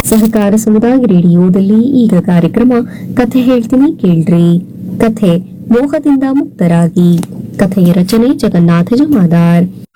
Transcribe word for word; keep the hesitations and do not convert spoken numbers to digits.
ಸಹಕಾರ ಸಮುದಾಯ ರೇಡಿಯೋದಲ್ಲಿ ಈಗ ಕಾರ್ಯಕ್ರಮ ಕಥೆ ಹೇಳ್ತೀನಿ ಕೇಳ್ರಿ. ಕಥೆ ಮೋಹದಿಂದ ಮುಕ್ತರಾಗಿ. ಕಥೆಯ ರಚನೆ ಜಗನ್ನಾಥ ಜಮಾದಾರ್.